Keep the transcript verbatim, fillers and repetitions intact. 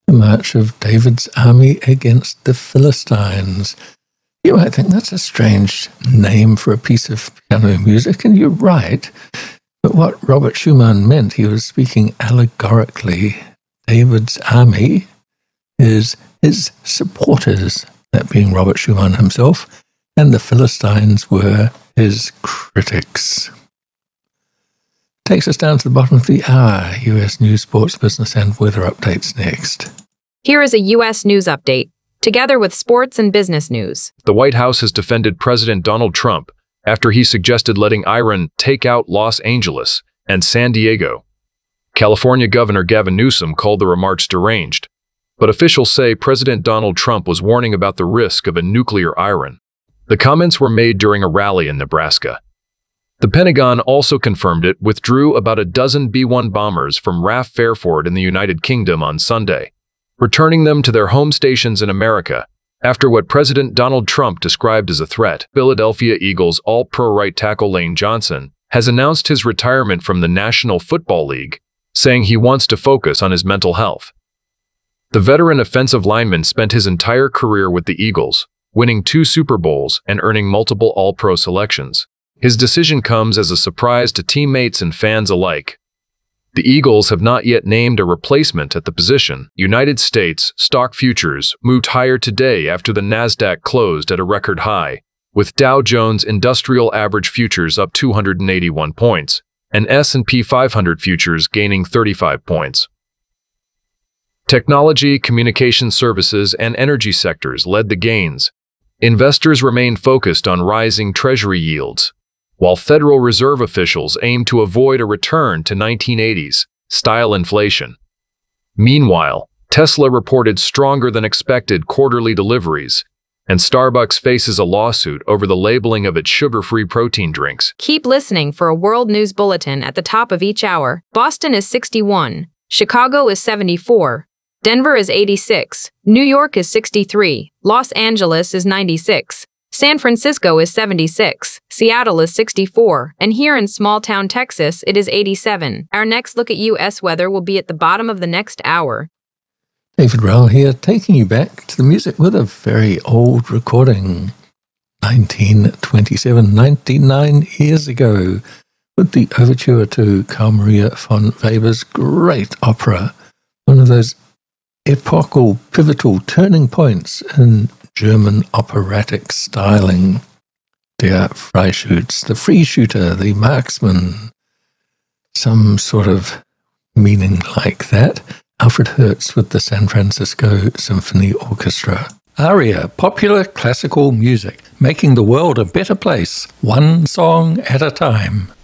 the march of David's army against the Philistines. You might think that's a strange name for a piece of piano music, and you're right. But what Robert Schumann meant, he was speaking allegorically. David's army is his supporters, that being Robert Schumann himself, and the Philistines were his critics. Takes us down to the bottom of the hour. U S news, sports, business, and weather updates next. Here is a U S news update, together with sports and business news. The White House has defended President Donald Trump after he suggested letting Iran take out Los Angeles and San Diego. California Governor Gavin Newsom called the remarks deranged, but officials say President Donald Trump was warning about the risk of a nuclear Iran. The comments were made during a rally in Nebraska. The Pentagon also confirmed it withdrew about a dozen B one bombers from R A F Fairford in the United Kingdom on Sunday, returning them to their home stations in America after what President Donald Trump described as a threat. Philadelphia Eagles All-Pro right tackle Lane Johnson has announced his retirement from the National Football League, saying he wants to focus on his mental health. The veteran offensive lineman spent his entire career with the Eagles, winning two Super Bowls and earning multiple All-Pro selections. His decision comes as a surprise to teammates and fans alike. The Eagles have not yet named a replacement at the position. United States stock futures moved higher today after the Nasdaq closed at a record high, with Dow Jones Industrial Average futures up two hundred eighty-one points and S and P five hundred futures gaining thirty-five points. Technology, communication services, and energy sectors led the gains. Investors remained focused on rising Treasury yields, while Federal Reserve officials aim to avoid a return to nineteen eighties style inflation. Meanwhile, Tesla reported stronger than expected quarterly deliveries, and Starbucks faces a lawsuit over the labeling of its sugar-free protein drinks. Keep listening for a world news bulletin at the top of each hour. Boston is sixty-one, Chicago is seventy-four, Denver is eighty-six, New York is sixty-three, Los Angeles is ninety-six, San Francisco is seventy-six, Seattle is sixty-four, and here in small-town Texas, it is eighty-seven. Our next look at U S weather will be at the bottom of the next hour. David Rowell here, taking you back to the music with a very old recording. nineteen twenty-seven, ninety-nine years ago, with the overture to Carl Maria von Weber's great opera, one of those epochal, pivotal turning points in German operatic styling. Der Freischütz, the free shooter, the marksman, some sort of meaning like that. Alfred Hertz with the San Francisco Symphony Orchestra. Aria, popular classical music, making the world a better place, one song at a time.